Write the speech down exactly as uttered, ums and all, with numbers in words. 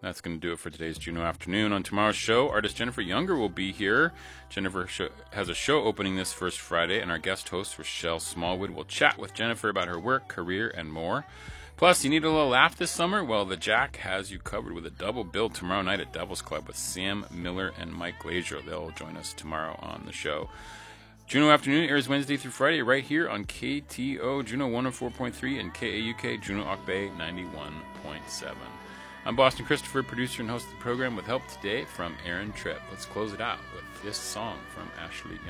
That's going to do it for today's Juno Afternoon. On tomorrow's show, artist Jennifer Younger will be here. Jennifer sh- has a show opening this first Friday, and our guest host, Rochelle Smallwood, will chat with Jennifer about her work, career, and more. Plus, you need a little laugh this summer? Well, the Jack has you covered with a double bill tomorrow night at Devil's Club with Sam Miller and Mike Glazier. They'll join us tomorrow on the show. Juno Afternoon airs Wednesday through Friday right here on K T O Juno one oh four point three and K A U K Juno Ock Bay ninety-one point seven. I'm Boston Christopher, producer and host of the program, with help today from Aaron Tripp. Let's close it out with this song from Ashley Young.